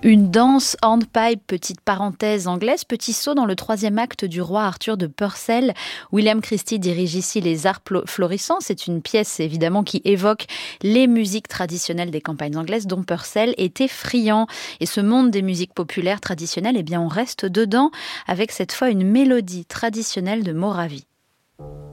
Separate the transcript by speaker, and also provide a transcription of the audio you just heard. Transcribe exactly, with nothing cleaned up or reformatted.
Speaker 1: Une danse, hornpipe, petite parenthèse anglaise, petit saut dans le troisième acte du Roi Arthur de Purcell. William Christie dirige ici Les Arts Florissants. C'est une pièce évidemment qui évoque les musiques traditionnelles des campagnes anglaises dont Purcell était friand. Et ce monde des musiques populaires traditionnelles, eh bien on reste dedans avec cette fois une mélodie traditionnelle de Moravie.